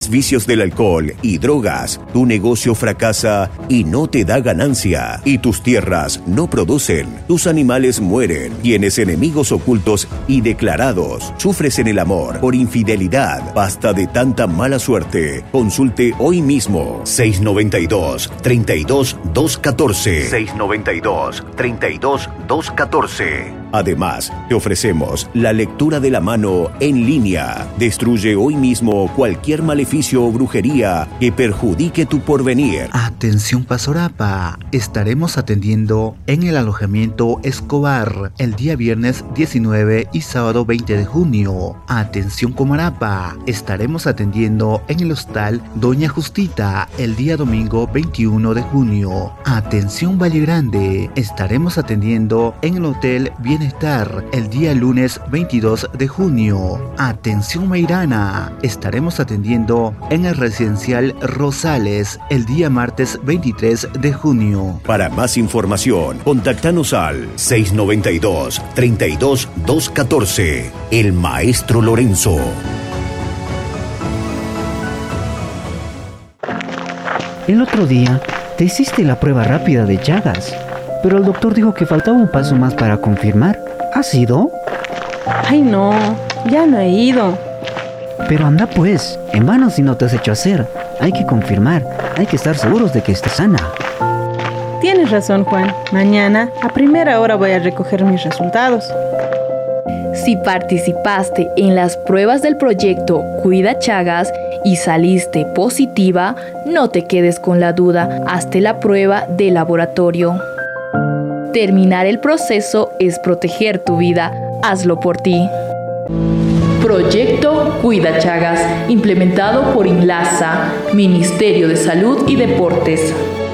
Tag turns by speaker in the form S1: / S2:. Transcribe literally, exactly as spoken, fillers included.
S1: Vicios del alcohol y drogas, tu negocio fracasa y no te da ganancia, y tus tierras no producen, tus animales mueren, tienes enemigos ocultos y declarados, sufres en el amor por infidelidad, basta de tanta mala suerte. Consulte hoy mismo seis noventa y dos, treinta y dos, doscientos catorce, seis noventa y dos, treinta y dos, doscientos catorce. Además, te ofrecemos la lectura de la mano en línea. Destruye hoy mismo cualquier maleficio o brujería que perjudique tu porvenir.
S2: Atención Pasorapa, estaremos atendiendo en el alojamiento Escobar el día viernes diecinueve y sábado veinte de junio. Atención Comarapa, estaremos atendiendo en el hostal Doña Justita el día domingo veintiuno de junio. Atención Valle Grande, estaremos atendiendo en el hotel Bienestar el día lunes veintidós de junio. Atención Meirana, estaremos atendiendo en el residencial Rosales el día martes veintitrés de junio.
S1: Para más información, contactanos al seis noventa y dos, treinta y dos, doscientos catorce. El Maestro Lorenzo.
S3: El otro día te hiciste la prueba rápida de Chagas, pero el doctor dijo que faltaba un paso más para confirmar. ¿Has ido?
S4: Ay no, ya no he ido.
S3: Pero anda pues, en vano si no te has hecho hacer. Hay que confirmar, hay que estar seguros de que estés sana.
S4: Tienes razón, Juan. Mañana a primera hora voy a recoger mis resultados.
S5: Si participaste en las pruebas del proyecto Cuida Chagas y saliste positiva, no te quedes con la duda, hazte la prueba de laboratorio. Terminar el proceso es proteger tu vida. Hazlo por ti. Proyecto Cuida Chagas, implementado por INLASA, Ministerio de Salud y Deportes.